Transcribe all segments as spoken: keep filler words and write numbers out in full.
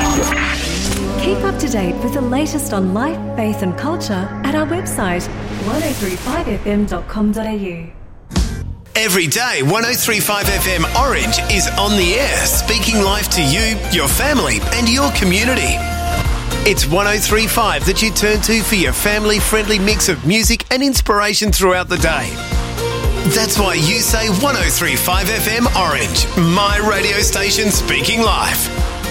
Keep up to date with the latest on life, faith and culture at our website one oh three five f m dot com dot a u. Every day, one oh three point five F M Orange is on the air, speaking life to you, your family and your community. It's one oh three point five that you turn to for your family-friendly mix of music and inspiration throughout the day. That's why you say one oh three point five F M Orange, my radio station speaking life.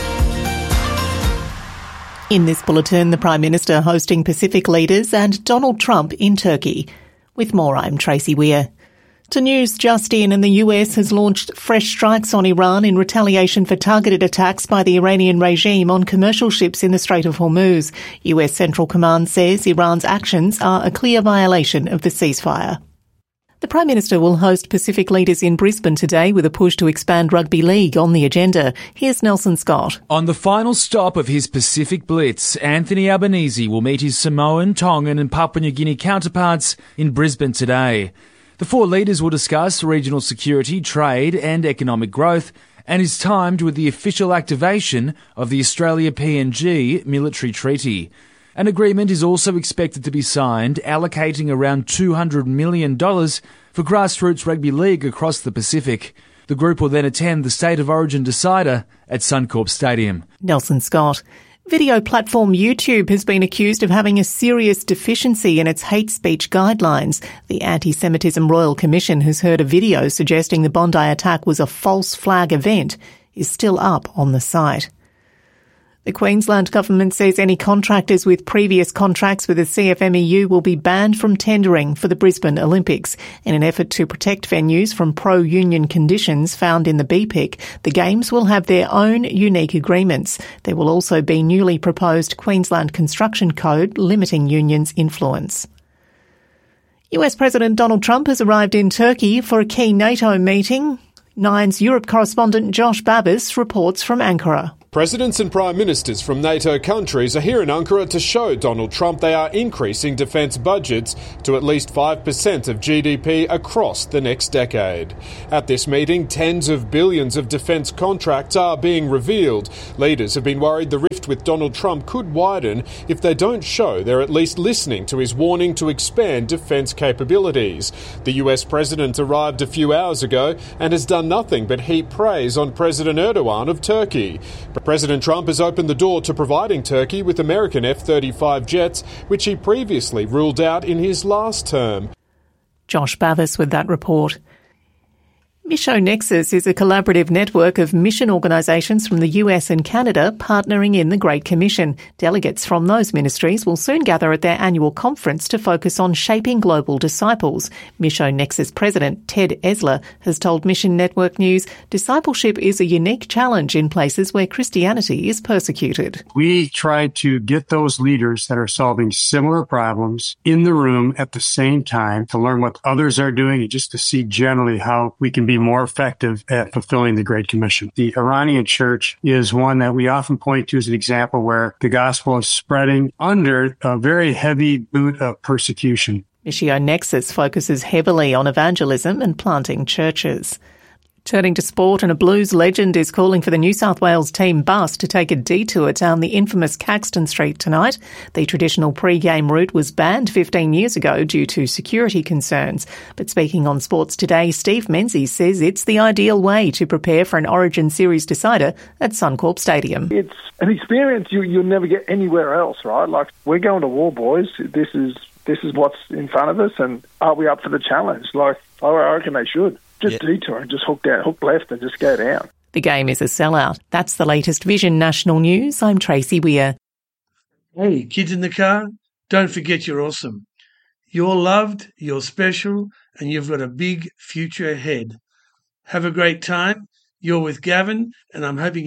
In this bulletin, the Prime Minister hosting Pacific leaders and Donald Trump in Turkey. With more, I'm Tracy Weir. To news just in, and the U S has launched fresh strikes on Iran in retaliation for targeted attacks by the Iranian regime on commercial ships in the Strait of Hormuz. U S Central Command says Iran's actions are a clear violation of the ceasefire. The Prime Minister will host Pacific leaders in Brisbane today with a push to expand rugby league on the agenda. Here's Nelson Scott. On the final stop of his Pacific Blitz, Anthony Albanese will meet his Samoan, Tongan and Papua New Guinea counterparts in Brisbane today. The four leaders will discuss regional security, trade and economic growth, and is timed with the official activation of the Australia-P N G military treaty. An agreement is also expected to be signed allocating around two hundred million dollars for grassroots rugby league across the Pacific. The group will then attend the State of Origin decider at Suncorp Stadium. Nelson Scott. Video platform YouTube has been accused of having a serious deficiency in its hate speech guidelines. The Anti-Semitism Royal Commission has heard a video suggesting the Bondi attack was a false flag event is still up on the site. The Queensland Government says any contractors with previous contracts with the C F M E U will be banned from tendering for the Brisbane Olympics. In an effort to protect venues from pro-union conditions found in the B P I C, the Games will have their own unique agreements. There will also be newly proposed Queensland Construction Code limiting unions' influence. U S President Donald Trump has arrived in Turkey for a key NATO meeting. Nine's Europe correspondent Josh Babbis reports from Ankara. Presidents and prime ministers from NATO countries are here in Ankara to show Donald Trump they are increasing defence budgets to at least five percent of G D P across the next decade. At this meeting, tens of billions of defence contracts are being revealed. Leaders have been worried the rift with Donald Trump could widen if they don't show they're at least listening to his warning to expand defence capabilities. The U S president arrived a few hours ago and has done nothing but heap praise on President Erdogan of Turkey. President Trump has opened the door to providing Turkey with American F thirty-five jets, which he previously ruled out in his last term. Josh Bavis with that report. Mission Nexus is a collaborative network of mission organisations from the U S and Canada partnering in the Great Commission. Delegates from those ministries will soon gather at their annual conference to focus on shaping global disciples. Mission Nexus President Ted Esler has told Mission Network News discipleship is a unique challenge in places where Christianity is persecuted. We try to get those leaders that are solving similar problems in the room at the same time to learn what others are doing and just to see generally how we can be more effective at fulfilling the Great Commission. The Iranian church is one that we often point to as an example where the gospel is spreading under a very heavy boot of persecution. Mission Nexus focuses heavily on evangelism and planting churches. Turning to sport, and a blues legend is calling for the New South Wales team bus to take a detour down the infamous Caxton Street tonight. The traditional pre-game route was banned fifteen years ago due to security concerns. But speaking on Sports Today, Steve Menzies says it's the ideal way to prepare for an Origin Series decider at Suncorp Stadium. It's an experience you, you'll never get anywhere else, right? Like, we're going to war, boys. This is this is what's in front of us, and are we up for the challenge? Like, I reckon they should. Just yeah. detour and just hook down, hook left and just go down. The game is a sellout. That's the latest Vision National News. I'm Tracy Weir. Hey, kids in the car, don't forget you're awesome. You're loved, you're special, and you've got a big future ahead. Have a great time. You're with Gavin, and I'm hoping